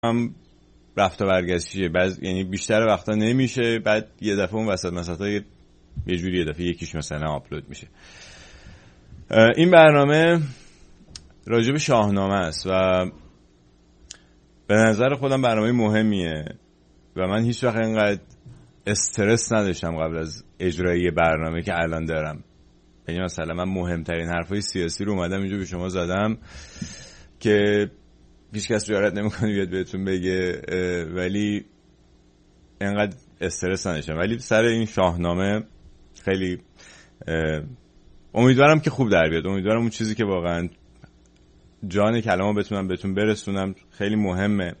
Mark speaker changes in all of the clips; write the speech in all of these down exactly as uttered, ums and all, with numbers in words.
Speaker 1: هم رفت و برگشتیه، بعض یعنی بیشتر وقتا نمیشه، بعد یه دفعه اون وسط مثلا یه یه جوری یه دفعه یکیش مثلا آپلود میشه. این برنامه راجب شاهنامه است و به نظر خودم برنامه مهمیه و من هیچ وقت اینقدر استرس نداشتم قبل از اجرای برنامه که الان دارم. یعنی مثلا من مهمترین حرفای سیاسی رو اومدم اینجا به شما زدم که هیچ کس جرئت نمیکنه بیاد بهتون بگه، ولی اینقدر استرس نداشتم. ولی سر این شاهنامه خیلی امیدوارم که خوب در بیاد. امیدوارم اون چیزی که واقعا جان کلامو بتونم بهتون برسونم خیلی مهمه.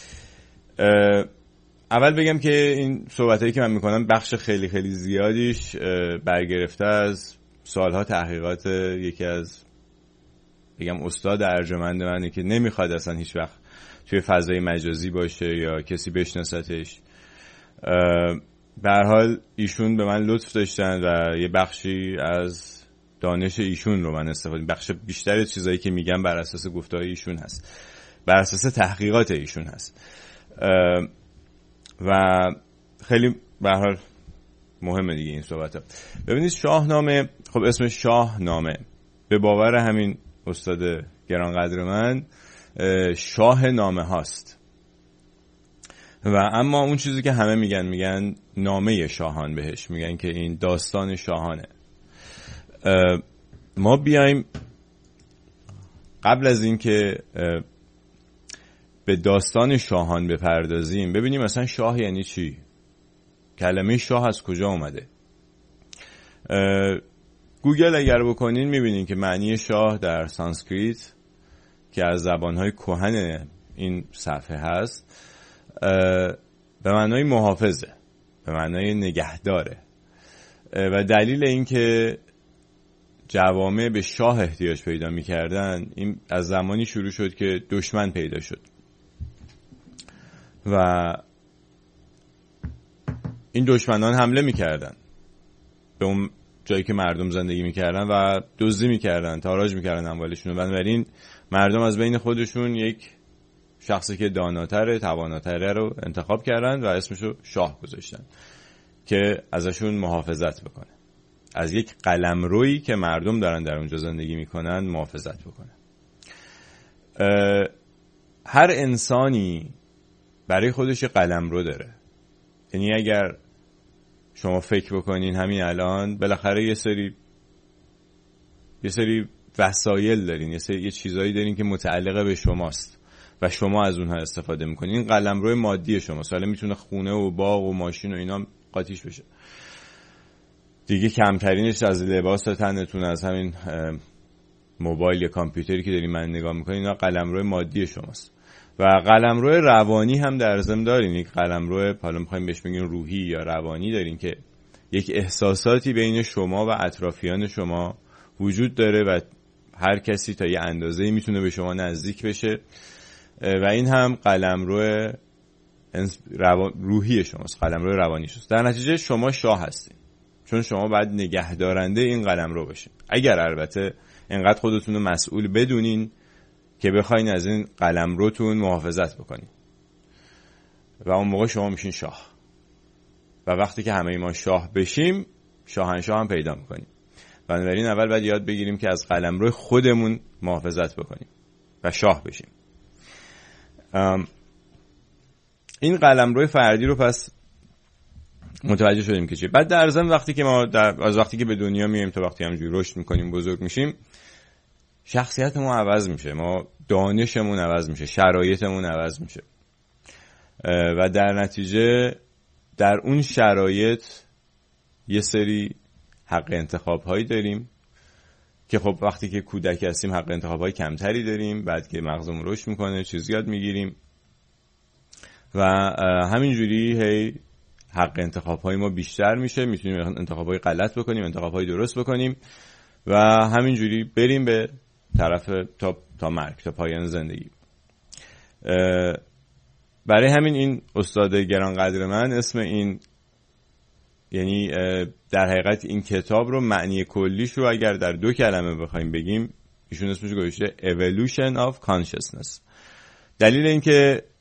Speaker 1: اول بگم که این صحبتایی که من میکنم بخش خیلی خیلی زیادیش برگرفته از سالها تحقیقات یکی از بگم استاد ارجمند منه که نمیخواد اصلا هیچ وقت توی فضای مجازی باشه یا کسی بشناستش. به هر حال ایشون به من لطف داشتن و یه بخشی از دانش ایشون رو من استفاده، بخش بیشتر چیزایی که میگم بر اساس گفته‌های ایشون هست، بر اساس تحقیقات ایشون هست و خیلی به هر حال مهمه دیگه این صحبت‌ها. ببینید شاهنامه، خب اسم شاهنامه به باور همین استاد گرانقدر من شاه نامه هاست و اما اون چیزی که همه میگن میگن نامه شاهان، بهش میگن که این داستان شاهانه. ما بیایم قبل از این که به داستان شاهان بپردازیم ببینیم مثلا شاه یعنی چی، کلمه شاه از کجا اومده. گوگل اگر بکنین میبینین که معنی شاه در سانسکریت که از زبانهای کهن این صفحه هست به معنای محافظه، به معنای نگهداره و دلیل این که جوامع به شاه احتیاج پیدا میکردن این از زمانی شروع شد که دشمن پیدا شد و این دشمنان حمله میکردن به اون جایی که مردم زندگی میکردن و دزدی میکردن، تاراج میکردن اموالشون. بنابراین مردم از بین خودشون یک شخصی که داناتره، تواناتره رو انتخاب کردن و اسمشو شاه گذاشتن که ازشون محافظت بکنه، از یک قلمرویی که مردم دارن در اونجا زندگی میکنن محافظت بکنه. هر انسانی برای خودش قلمرو داره. یعنی اگر شما فکر بکنین همین الان بالاخره یه سری یه سری وسایل دارین، یه سری یه چیزایی دارین که متعلقه به شماست و شما از اونها استفاده میکنین. این قلمرو مادی شماست. حالا میتونه خونه و باغ و ماشین و اینا قاطیش بشه دیگه، کمترینش از لباس تنتون، از همین موبایل یا کامپیوتری که دارین من نگاه میکنین، اینا قلمرو مادی شماست. و قلمرو روانی هم در ضمن دارین، یک قلمرو حالا میخوایم بهش بگیم روحی یا روانی دارین که یک احساساتی بین شما و اطرافیان شما وجود داره و هر کسی تا یه اندازه‌ای میتونه به شما نزدیک بشه و این هم قلمرو روحی شماست، قلمرو روانی شماست. در نتیجه شما شاه هستین چون شما باید نگهدارنده این قلمرو باشین. اگر البته اینقدر خودتون رو مسئول بدونین که بخواین از این قلمروتون محافظت بکنین و اون موقع شما میشین شاه. و وقتی که همه ما شاه بشیم شاهنشاه هم پیدا میکنیم. بنابراین اول باید یاد بگیریم که از قلمرو خودمون محافظت بکنیم و شاه بشیم. این قلمرو فردی رو پس متوجه شدیم که چی. بعد در ضمن وقتی که ما در از وقتی که به دنیا میایم تا وقتی همینجوری رشد میکنیم بزرگ میشیم شخصیت ما عوض میشه، ما دانشمون عوض میشه، شرایطمون عوض میشه و در نتیجه در اون شرایط یه سری حق انتخاب هایی داریم که خب وقتی که کودک هستیم حق انتخاب های کمتری داریم، بعد که مغزمون رشد میکنه چیز یاد میگیریم و همینجوری هی حق انتخاب های ما بیشتر میشه، میتونیم انتخاب های غلط بکنیم، انتخاب های درست بکنیم و همینجوری بریم به طرف تا تا مرگ، تا پایان زندگی. برای همین این استاد گرانقدر من اسم این یعنی در حقیقت این کتاب رو معنی کلیش رو اگر در دو کلمه بخوایم بگیم ایشون اسمش گذاشته Evolution of Consciousness. دلیل این که